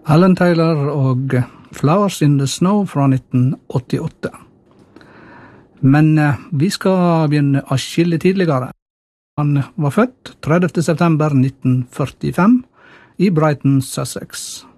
Alan Taylor og Flowers in the Snow fra 1988. Men vi skal begynne atskillig tidligere. Han var født 30. september 1945 i Brighton, Sussex.